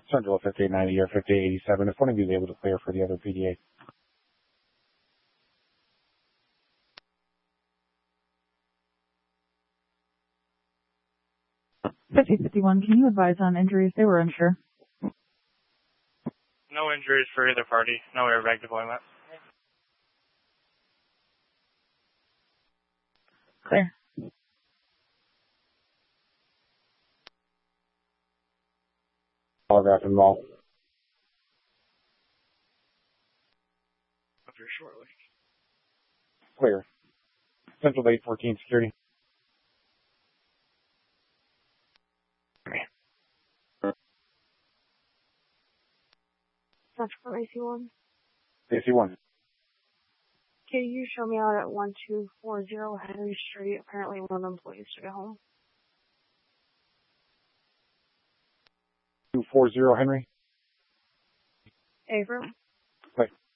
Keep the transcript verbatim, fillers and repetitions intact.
Central at fifty-eight ninety or fifty-eight eighty-seven. If one of you is able to clear for the other P D A. fifty fifty-one, can you advise on injuries? They were unsure. No injuries for either party. No airbag deployment. Clear. Telegraph involved. Up here shortly. Clear. Central to eight fourteen security. That's for A C one. A C one. Can you show me out at one two four zero Henry Street? Apparently one of the employees took it home. two forty Henry. Avram. Wait.